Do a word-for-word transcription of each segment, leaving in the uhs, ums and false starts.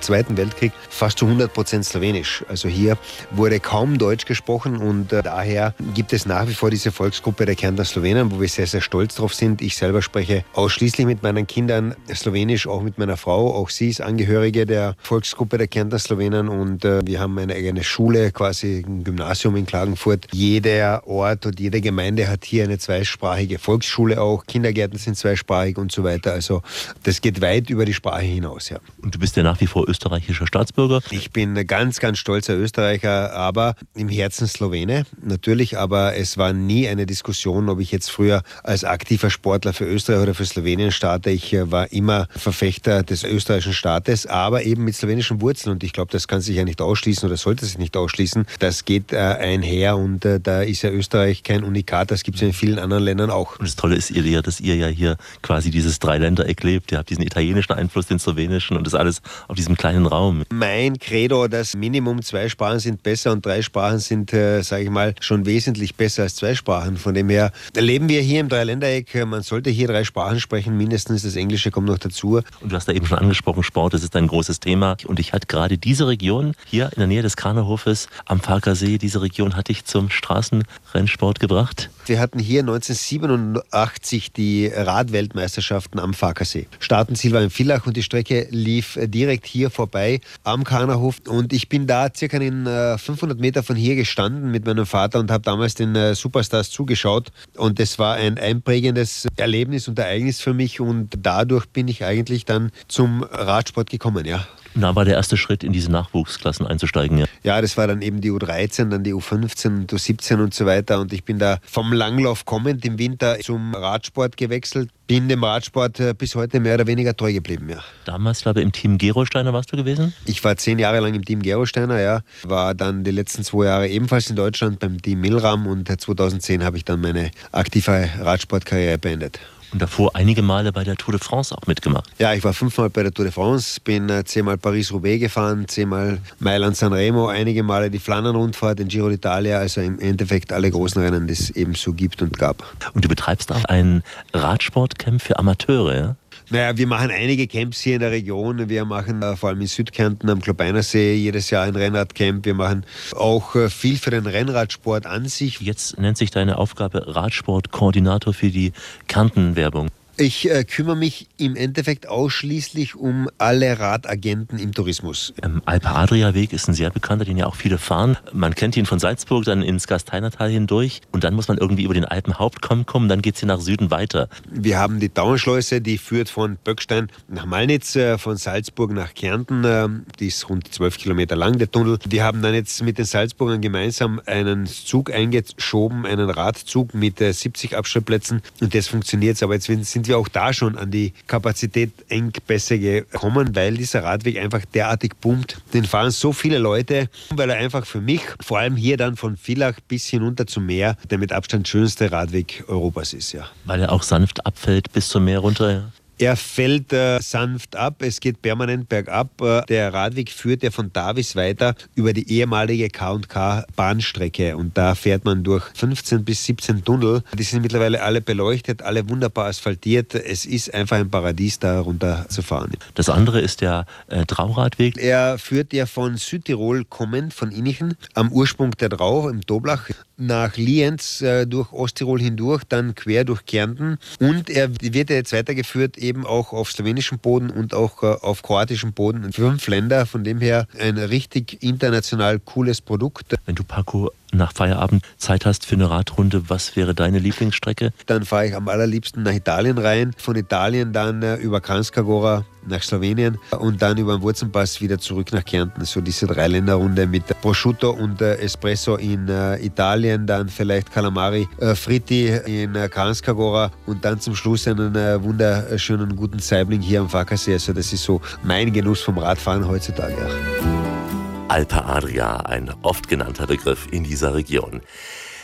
Zweiten Weltkrieg fast zu hundert Prozent Slowenisch. Also hier wurde kaum Deutsch gesprochen und äh, daher gibt es nach wie vor diese Volksgruppe der Kärntner Slowenen, wo wir sehr, sehr stolz drauf sind. Ich selber spreche ausschließlich mit meinen Kindern Slowenisch, auch mit meiner Frau. Auch sie ist Angehörige der Volksgruppe der Kärntner Slowenen und äh, wir haben eine eigene Schule, quasi ein Gymnasium in Klagenfurt. Jeder Ort und jede Gemeinde hat hier eine zweisprachige Volksschule auch. Kindergärten sind zweisprachig und so weiter. Also das geht weit über die Sprache hinaus, ja. Und du bist ja nach wie vor österreichischer Staatsbürger? Ich bin ein ganz, ganz stolzer Österreicher, aber im Herzen Slowene. Natürlich, aber es war nie eine Diskussion, ob ich jetzt früher als aktiver Sportler für Österreich oder für Slowenien starte. Ich war immer Verfechter des österreichischen Staates, aber eben mit slowenischen Wurzeln. Und ich glaube, das kann sich ja nicht ausschließen oder sollte sich nicht ausschließen. Das geht äh, einher und äh, da ist ja Österreich kein Unikat. Das gibt es ja in vielen anderen Ländern auch. Und das Tolle ist ja, dass ihr ja hier quasi dieses Dreiländereck lebt. Ihr habt diesen italienischen Einfluss, den slowenischen und das alles auf diesem kleinen Raum. Mein Credo, das Minimum zwei Sprachen sind besser und drei Sprachen sind, äh, sage ich mal, schon wesentlich besser als zwei Sprachen. Von dem her leben wir hier im Dreiländereck. Man sollte hier drei Sprachen sprechen, mindestens das Englische kommt noch dazu. Und du hast da eben schon angesprochen, Sport, das ist ein großes Thema. Und ich hatte gerade diese Region hier in der Nähe des Karnerhofes am Farkasee, diese Region hatte ich zum Straßenrennsport gebracht. Wir hatten hier neunzehnhundertsiebenundachtzig die Radweltmeisterschaften am Farkasee. Startenziel war in Villach und die Strecke lief direkt hier vorbei am Karnerhof. Und ich bin da circa in äh, fünfhundert Meter von hier gestanden mit meinem Vater und habe damals den äh, Superstars zugeschaut. Und das war ein einprägendes Erlebnis und Ereignis für mich. Und dadurch bin ich eigentlich dann zum Radsport gekommen, ja. Da war der erste Schritt, in diese Nachwuchsklassen einzusteigen, ja? Ja, das war dann eben die U dreizehn, dann die U fünfzehn und U siebzehn und so weiter. Und ich bin da vom Langlauf kommend im Winter zum Radsport gewechselt. Bin dem Radsport bis heute mehr oder weniger treu geblieben, ja. Damals, glaube ich, im Team Gerolsteiner warst du gewesen? Ich war zehn Jahre lang im Team Gerolsteiner, ja. War dann die letzten zwei Jahre ebenfalls in Deutschland beim Team Milram und zweitausendzehn habe ich dann meine aktive Radsportkarriere beendet. Und davor einige Male bei der Tour de France auch mitgemacht. Ja, ich war fünfmal bei der Tour de France, bin äh, zehnmal Paris-Roubaix gefahren, zehnmal Mailand-San Remo, einige Male die Flandern-Rundfahrt, den Giro d'Italia, also im Endeffekt alle großen Rennen, die es eben so gibt und gab. Und du betreibst auch ein Radsportcamp für Amateure, ja? Naja, wir machen einige Camps hier in der Region. Wir machen äh, vor allem in Südkärnten am Klobeinersee jedes Jahr ein Rennradcamp. Wir machen auch äh, viel für den Rennradsport an sich. Jetzt nennt sich deine Aufgabe Radsportkoordinator für die Kärnten-Werbung. Ich äh, kümmere mich im Endeffekt ausschließlich um alle Radagenten im Tourismus. Ähm, Alpe-Adria-Weg ist ein sehr bekannter, den ja auch viele fahren. Man kennt ihn von Salzburg, dann ins Gasteinertal hindurch und dann muss man irgendwie über den Alpenhauptkamm kommen, dann geht es hier nach Süden weiter. Wir haben die Tauernschleuse, die führt von Böckstein nach Malnitz, äh, von Salzburg nach Kärnten. Äh, die ist rund zwölf Kilometer lang, der Tunnel. Wir haben dann jetzt mit den Salzburgern gemeinsam einen Zug eingeschoben, einen Radzug mit äh, siebzig Abstellplätzen und das funktioniert jetzt. Aber jetzt sind wir auch da schon an die Kapazität-Engpässe gekommen, weil dieser Radweg einfach derartig boomt. Den fahren so viele Leute, weil er einfach für mich, vor allem hier dann von Villach bis hinunter zum Meer, der mit Abstand schönste Radweg Europas ist, ja. Weil er auch sanft abfällt bis zum Meer runter, ja? Er fällt äh, sanft ab, es geht permanent bergab. Äh, der Radweg führt ja von Davis weiter über die ehemalige K und K-Bahnstrecke und da fährt man durch fünfzehn bis siebzehn Tunnel. Die sind mittlerweile alle beleuchtet, alle wunderbar asphaltiert. Es ist einfach ein Paradies, da runter zu fahren. Das andere ist der äh, Trauradweg. Er führt ja von Südtirol kommend, von Innichen, am Ursprung der Trau im Doblach, nach Lienz, äh, durch Osttirol hindurch, dann quer durch Kärnten und er wird ja jetzt weitergeführt eben auch auf slowenischem Boden und auch äh, auf kroatischem Boden. Fünf Länder, von dem her ein richtig international cooles Produkt. Wenn du, Paco, nach Feierabend Zeit hast für eine Radrunde, was wäre deine Lieblingsstrecke? Dann fahre ich am allerliebsten nach Italien rein, von Italien dann äh, über Kranjska Gora nach Slowenien und dann über den Wurzenpass wieder zurück nach Kärnten. So diese Dreiländerrunde mit Prosciutto und äh, Espresso in äh, Italien, dann vielleicht Calamari äh, Fritti in äh, Kranjska Gora und dann zum Schluss einen äh, wunderschönen guten Saibling hier am Farkasee. Also das ist so mein Genuss vom Radfahren heutzutage. Ja. Alpe Adria, ein oft genannter Begriff in dieser Region.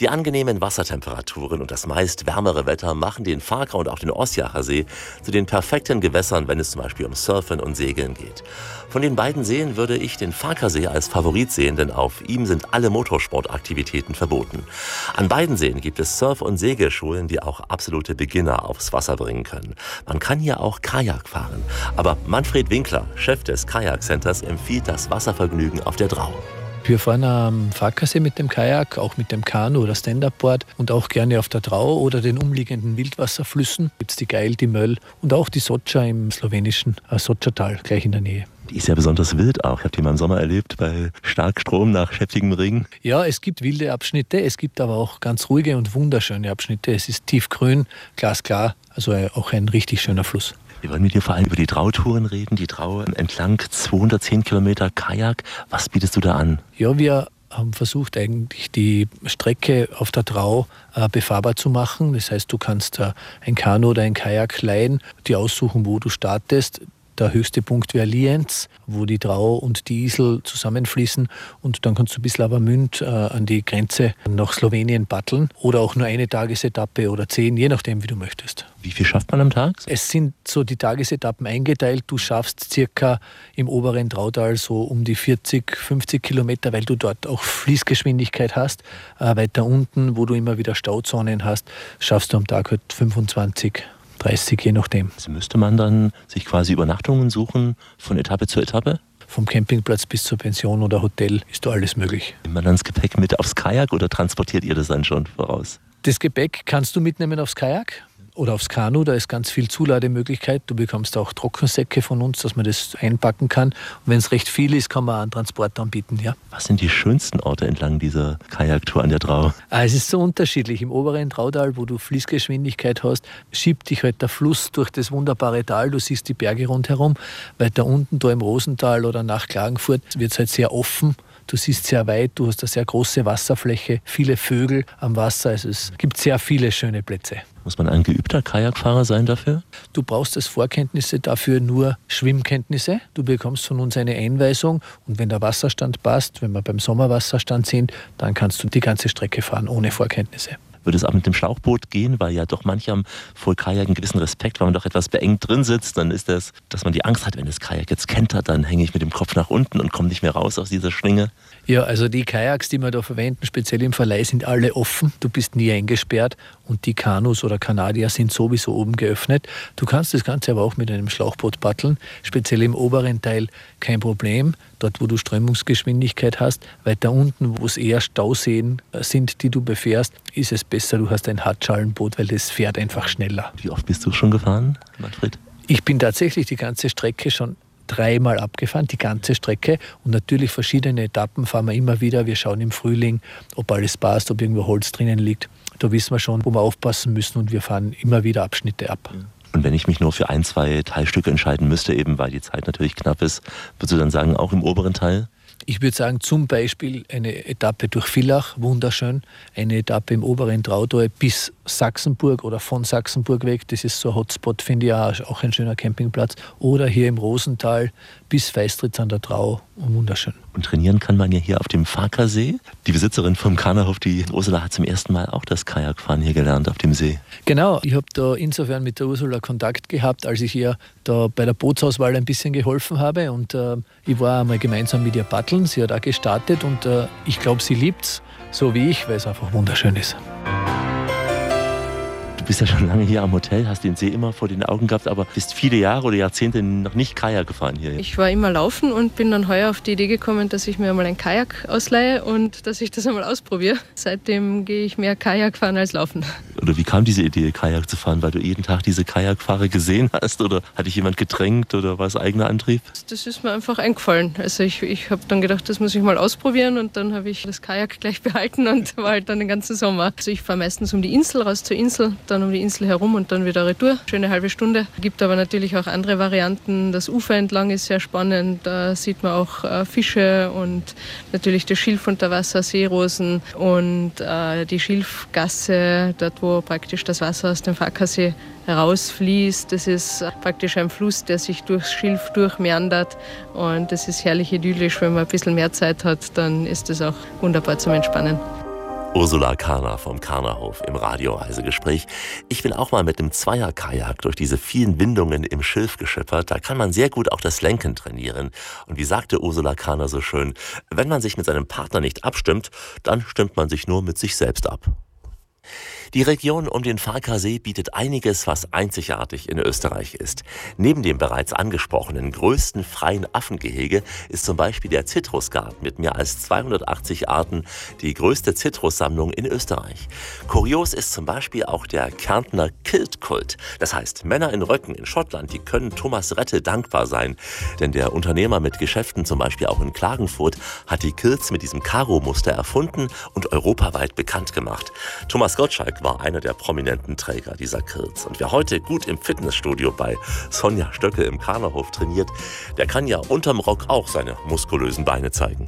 Die angenehmen Wassertemperaturen und das meist wärmere Wetter machen den Farka und auch den Osjacher See zu den perfekten Gewässern, wenn es zum Beispiel um Surfen und Segeln geht. Von den beiden Seen würde ich den Farkasee als Favorit sehen, denn auf ihm sind alle Motorsportaktivitäten verboten. An beiden Seen gibt es Surf- und Segelschulen, die auch absolute Beginner aufs Wasser bringen können. Man kann hier auch Kajak fahren. Aber Manfred Winkler, Chef des Kajak-Centers, empfiehlt das Wasservergnügen auf der Drau. Wir fahren am Farkasee mit dem Kajak, auch mit dem Kanu oder Stand-Up-Board und auch gerne auf der Drau oder den umliegenden Wildwasserflüssen. Gibt es die Geil, die Möll und auch die Soča im slowenischen Sočatal gleich in der Nähe. Die ist ja besonders wild auch. Ich habe die mal im Sommer erlebt bei Starkstrom nach heftigem Regen. Ja, es gibt wilde Abschnitte, es gibt aber auch ganz ruhige und wunderschöne Abschnitte. Es ist tiefgrün, glasklar, also auch ein richtig schöner Fluss. Wir wollen mit dir vor allem über die Drautouren reden. Die Drau entlang zweihundertzehn Kilometer Kajak. Was bietest du da an? Ja, wir haben versucht, eigentlich die Strecke auf der Drau äh, befahrbar zu machen. Das heißt, du kannst äh, ein Kanu oder ein Kajak leihen, dir aussuchen, wo du startest. Der höchste Punkt wäre Lienz, wo die Drau und die Isel zusammenfließen. Und dann kannst du bis Lavamünd äh, an die Grenze nach Slowenien paddeln. Oder auch nur eine Tagesetappe oder zehn, je nachdem, wie du möchtest. Wie viel schafft man am Tag? Es sind so die Tagesetappen eingeteilt. Du schaffst circa im oberen Drautal so um die vierzig, fünfzig Kilometer, weil du dort auch Fließgeschwindigkeit hast. Äh, weiter unten, wo du immer wieder Stauzonen hast, schaffst du am Tag halt fünfundzwanzig, dreißig, je nachdem. Also müsste man dann sich quasi Übernachtungen suchen von Etappe zu Etappe? Vom Campingplatz bis zur Pension oder Hotel ist da alles möglich. Nimmt man dann das Gepäck mit aufs Kajak oder transportiert ihr das dann schon voraus? Das Gepäck kannst du mitnehmen aufs Kajak oder aufs Kanu, da ist ganz viel Zulademöglichkeit. Du bekommst auch Trockensäcke von uns, dass man das einpacken kann. Und wenn es recht viel ist, kann man einen Transport anbieten. Ja. Was sind die schönsten Orte entlang dieser Kajaktour an der Drau? Ah, es ist so unterschiedlich. Im oberen Drautal, wo du Fließgeschwindigkeit hast, schiebt dich halt der Fluss durch das wunderbare Tal. Du siehst die Berge rundherum. Weiter unten, da im Rosental oder nach Klagenfurt, wird es halt sehr offen. Du siehst sehr weit, du hast eine sehr große Wasserfläche, viele Vögel am Wasser. Also es gibt sehr viele schöne Plätze. Muss man ein geübter Kajakfahrer sein dafür? Du brauchst als Vorkenntnisse dafür nur Schwimmkenntnisse. Du bekommst von uns eine Einweisung und wenn der Wasserstand passt, wenn wir beim Sommerwasserstand sind, dann kannst du die ganze Strecke fahren ohne Vorkenntnisse. Würde es auch mit dem Schlauchboot gehen, weil ja doch manche haben vor Kajak einen gewissen Respekt, weil man doch etwas beengt drin sitzt. Dann ist das, dass man die Angst hat, wenn das Kajak jetzt kentert, dann hänge ich mit dem Kopf nach unten und komme nicht mehr raus aus dieser Schlinge. Ja, also die Kajaks, die wir da verwenden, speziell im Verleih, sind alle offen. Du bist nie eingesperrt und die Kanus oder Kanadier sind sowieso oben geöffnet. Du kannst das Ganze aber auch mit einem Schlauchboot paddeln, speziell im oberen Teil kein Problem. Dort, wo du Strömungsgeschwindigkeit hast, weiter unten, wo es eher Stauseen sind, die du befährst, ist es besser, du hast ein Hartschalenboot, weil das fährt einfach schneller. Wie oft bist du schon gefahren, Manfred? Ich bin tatsächlich die ganze Strecke schon dreimal abgefahren, die ganze Strecke. Und natürlich verschiedene Etappen fahren wir immer wieder. Wir schauen im Frühling, ob alles passt, ob irgendwo Holz drinnen liegt. Da wissen wir schon, wo wir aufpassen müssen und wir fahren immer wieder Abschnitte ab. Und wenn ich mich nur für ein, zwei Teilstücke entscheiden müsste, eben weil die Zeit natürlich knapp ist, würdest du dann sagen, auch im oberen Teil? Ich würde sagen, zum Beispiel eine Etappe durch Villach, wunderschön. Eine Etappe im oberen Drautal bis Sachsenburg oder von Sachsenburg weg. Das ist so ein Hotspot, finde ich auch, auch ein schöner Campingplatz. Oder hier im Rosental bis Feistritz an der Drau. Wunderschön. Und trainieren kann man ja hier auf dem Farkasee. Die Besitzerin vom Kanahof, die Ursula, hat zum ersten Mal auch das Kajakfahren hier gelernt auf dem See. Genau, ich habe da insofern mit der Ursula Kontakt gehabt, als ich ihr da bei der Bootsauswahl ein bisschen geholfen habe. Und äh, ich war einmal gemeinsam mit ihr paddeln. Sie hat auch gestartet und äh, ich glaube, sie liebt es, so wie ich, weil es einfach wunderschön ist. Du bist ja schon lange hier am Hotel, hast den See immer vor den Augen gehabt, aber bist viele Jahre oder Jahrzehnte noch nicht Kajak gefahren hier. Ich war immer laufen und bin dann heuer auf die Idee gekommen, dass ich mir einmal ein Kajak ausleihe und dass ich das einmal ausprobiere. Seitdem gehe ich mehr Kajak fahren als laufen. Oder wie kam diese Idee, Kajak zu fahren? Weil du jeden Tag diese Kajakfahrer gesehen hast oder hat dich jemand gedrängt oder war es eigener Antrieb? Das ist mir einfach eingefallen. Also ich, ich habe dann gedacht, das muss ich mal ausprobieren und dann habe ich das Kajak gleich behalten und war halt dann den ganzen Sommer. Also ich fahre meistens um die Insel, raus zur Insel, dann um die Insel herum und dann wieder retour. Schöne halbe Stunde. Gibt aber natürlich auch andere Varianten. Das Ufer entlang ist sehr spannend. Da sieht man auch äh, Fische und natürlich das Schilf unter Wasser, Seerosen und äh, die Schilfgasse, dort wo praktisch das Wasser aus dem Farkasee herausfließt. Das ist praktisch ein Fluss, der sich durchs Schilf durchmeandert und das ist herrlich idyllisch. Wenn man ein bisschen mehr Zeit hat, dann ist das auch wunderbar zum Entspannen. Ursula Karner vom Karnerhof im Radioreisegespräch. Ich bin auch mal mit einem Zweier-Kajak durch diese vielen Windungen im Schilf geschippert. Da kann man sehr gut auch das Lenken trainieren. Und wie sagte Ursula Karner so schön, wenn man sich mit seinem Partner nicht abstimmt, dann stimmt man sich nur mit sich selbst ab. Die Region um den Farkasee bietet einiges, was einzigartig in Österreich ist. Neben dem bereits angesprochenen größten freien Affengehege ist zum Beispiel der Zitrusgarten mit mehr als zweihundertachtzig Arten die größte Zitrussammlung in Österreich. Kurios ist zum Beispiel auch der Kärntner Kiltkult. Das heißt, Männer in Röcken in Schottland, die können Thomas Rette dankbar sein. Denn der Unternehmer mit Geschäften, zum Beispiel auch in Klagenfurt, hat die Kilts mit diesem Karo-Muster erfunden und europaweit bekannt gemacht. Thomas Gottschalk war einer der prominenten Träger dieser Kilts. Und wer heute gut im Fitnessstudio bei Sonja Stöcke im Karnerhof trainiert, der kann ja unterm Rock auch seine muskulösen Beine zeigen.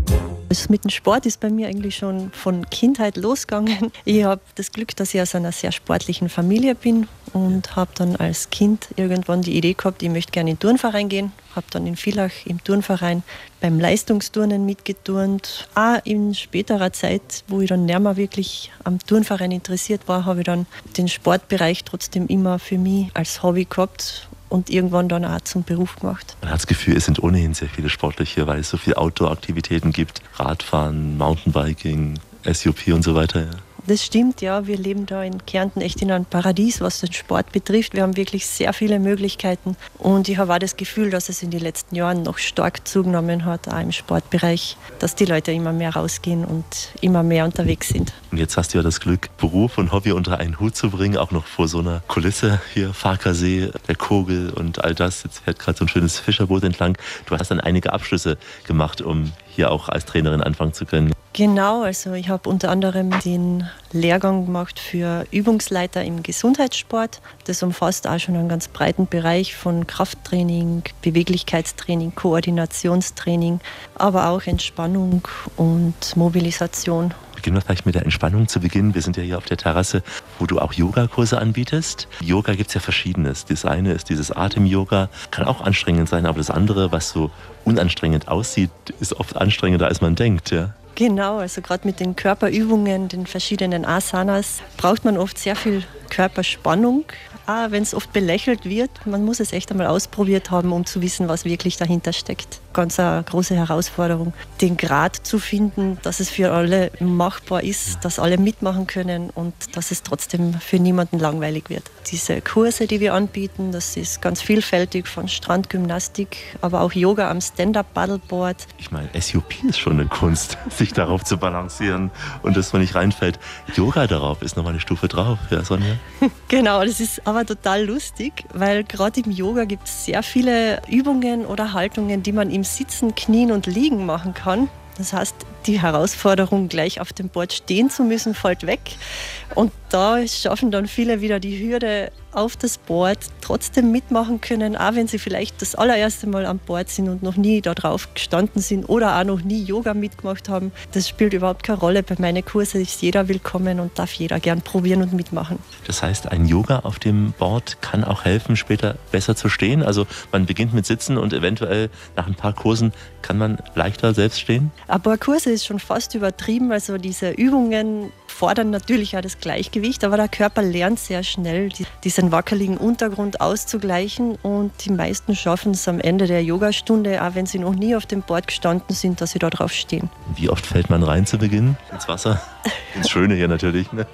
Das mit dem Sport ist bei mir eigentlich schon von Kindheit losgegangen. Ich habe das Glück, dass ich aus einer sehr sportlichen Familie bin und habe dann als Kind irgendwann die Idee gehabt, ich möchte gerne in den Turnverein gehen. Habe dann in Villach im Turnverein beim Leistungsturnen mitgeturnt. Auch in späterer Zeit, wo ich dann nicht mehr wirklich am Turnverein interessiert war, habe ich dann den Sportbereich trotzdem immer für mich als Hobby gehabt und irgendwann dann auch zum Beruf gemacht. Man hat das Gefühl, es sind ohnehin sehr viele Sportler hier, weil es so viele Outdoor-Aktivitäten gibt. Radfahren, Mountainbiking, S U P und so weiter. Ja. Das stimmt, ja. Wir leben da in Kärnten echt in einem Paradies, was den Sport betrifft. Wir haben wirklich sehr viele Möglichkeiten. Und ich habe auch das Gefühl, dass es in den letzten Jahren noch stark zugenommen hat, auch im Sportbereich, dass die Leute immer mehr rausgehen und immer mehr unterwegs sind. Und jetzt hast du ja das Glück, Beruf und Hobby unter einen Hut zu bringen, auch noch vor so einer Kulisse hier, Farkasee, der Kogel und all das. Jetzt fährt gerade so ein schönes Fischerboot entlang. Du hast dann einige Abschlüsse gemacht, um hier auch als Trainerin anfangen zu können. Genau, also ich habe unter anderem den Lehrgang gemacht für Übungsleiter im Gesundheitssport. Das umfasst auch schon einen ganz breiten Bereich von Krafttraining, Beweglichkeitstraining, Koordinationstraining, aber auch Entspannung und Mobilisation. Beginnen wir vielleicht mit der Entspannung zu Beginn. Wir sind ja hier auf der Terrasse, wo du auch Yogakurse anbietest. Yoga gibt es ja Verschiedenes. Das eine ist dieses Atem-Yoga, kann auch anstrengend sein, aber das andere, was so unanstrengend aussieht, ist oft anstrengender, als man denkt. Ja. Genau, also gerade mit den Körperübungen, den verschiedenen Asanas, braucht man oft sehr viel Körperspannung. Auch wenn es oft belächelt wird, man muss es echt einmal ausprobiert haben, um zu wissen, was wirklich dahinter steckt. Ganz eine große Herausforderung, den Grad zu finden, dass es für alle machbar ist, dass alle mitmachen können und dass es trotzdem für niemanden langweilig wird. Diese Kurse, die wir anbieten, das ist ganz vielfältig, von Strandgymnastik, aber auch Yoga am Stand-Up-Paddleboard. Ich meine, S U P ist schon eine Kunst, sich darauf zu balancieren und dass man nicht reinfällt. Yoga darauf ist nochmal eine Stufe drauf, ja, Sonja? Genau, das ist aber total lustig, weil gerade im Yoga gibt es sehr viele Übungen oder Haltungen, die man im Sitzen, Knien und Liegen machen kann. Das heißt, die Herausforderung, gleich auf dem Board stehen zu müssen, fällt weg. Und da schaffen dann viele wieder die Hürde auf das Board, trotzdem mitmachen können, auch wenn sie vielleicht das allererste Mal an Bord sind und noch nie da drauf gestanden sind oder auch noch nie Yoga mitgemacht haben. Das spielt überhaupt keine Rolle. Bei meinen Kursen ist jeder willkommen und darf jeder gern probieren und mitmachen. Das heißt, ein Yoga auf dem Board kann auch helfen, später besser zu stehen? Also man beginnt mit Sitzen und eventuell nach ein paar Kursen kann man leichter selbst stehen? Ein paar Kurse ist schon fast übertrieben. Also diese Übungen fordern natürlich auch das Gleichgewicht, aber der Körper lernt sehr schnell, diesen wackeligen Untergrund auszugleichen und die meisten schaffen es am Ende der Yogastunde, auch wenn sie noch nie auf dem Board gestanden sind, dass sie da drauf stehen. Wie oft fällt man rein zu Beginn ins Wasser? Ins Schöne hier natürlich. Ne?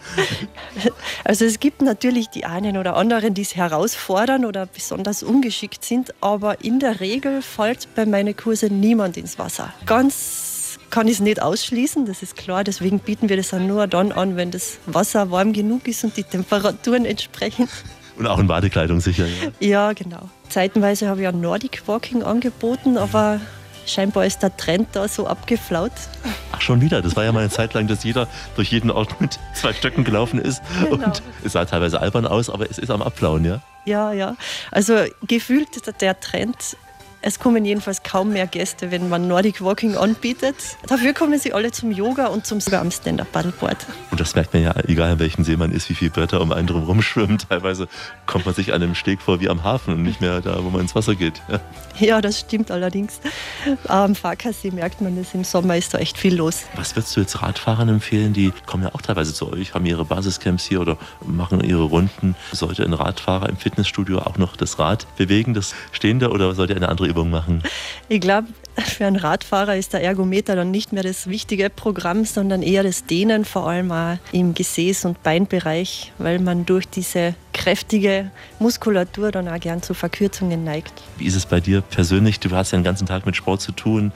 Also es gibt natürlich die einen oder anderen, die es herausfordern oder besonders ungeschickt sind, aber in der Regel fällt bei meinen Kursen niemand ins Wasser. Ganz kann ich es nicht ausschließen, das ist klar. Deswegen bieten wir das auch nur dann an, wenn das Wasser warm genug ist und die Temperaturen entsprechen. Und auch in Badekleidung sicher, ja? Ja, genau. Zeitenweise habe ich auch Nordic Walking angeboten, aber scheinbar ist der Trend da so abgeflaut. Ach, schon wieder? Das war ja mal eine Zeit lang, dass jeder durch jeden Ort mit zwei Stöcken gelaufen ist. Genau. Und es sah teilweise albern aus, aber es ist am Abflauen, ja? Ja, ja. Also gefühlt der Trend Es kommen jedenfalls kaum mehr Gäste, wenn man Nordic Walking anbietet. Dafür kommen sie alle zum Yoga und zum Yoga am Stand-Up-Paddleboard. Und das merkt man ja, egal in welchem See man ist, wie viele Bretter um einen drum rumschwimmen. Teilweise kommt man sich an einem Steg vor wie am Hafen und nicht mehr da, wo man ins Wasser geht. Ja, ja das stimmt allerdings. Am Farkasee merkt man das, im Sommer ist da echt viel los. Was würdest du jetzt Radfahrern empfehlen? Die kommen ja auch teilweise zu euch, haben ihre Basiscamps hier oder machen ihre Runden. Sollte ein Radfahrer im Fitnessstudio auch noch das Rad bewegen, das Stehende, oder sollte er eine andere Übung machen? Ich glaube, für einen Radfahrer ist der Ergometer dann nicht mehr das wichtige Programm, sondern eher das Dehnen, vor allem auch im Gesäß- und Beinbereich, weil man durch diese kräftige Muskulatur dann auch gern zu Verkürzungen neigt. Wie ist es bei dir persönlich? Du hast ja den ganzen Tag mit Sport zu tun.